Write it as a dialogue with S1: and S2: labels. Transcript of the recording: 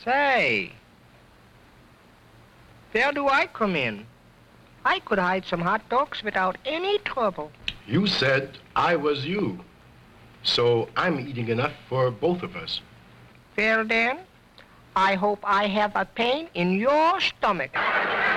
S1: Say, where do I come in? I could hide some hot dogs without any trouble.
S2: You said I was you. So I'm eating enough for both of us.
S1: Well then, I hope I have a pain in your stomach.